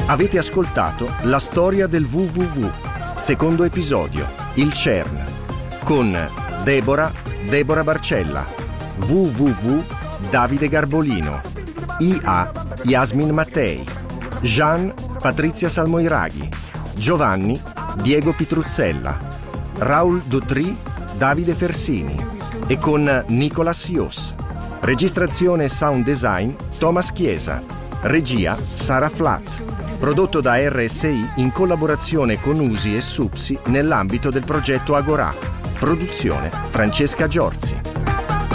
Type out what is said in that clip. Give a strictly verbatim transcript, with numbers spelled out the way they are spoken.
Avete ascoltato La storia del W W W, secondo episodio, il CERN, con Deborah, Deborah Barcella, W W W Davide Garbolino, I A Yasmin Mattei, Jean Patrizia Salmoiraghi, Giovanni Diego Pitruzzella, Raul Dutry Davide Fersini e con Nicolas Ios. Registrazione e sound design Thomas Chiesa. Regia Sara Flatt. Prodotto da R S I in collaborazione con U S I e SUPSI nell'ambito del progetto Agorà. Produzione Francesca Giorzi.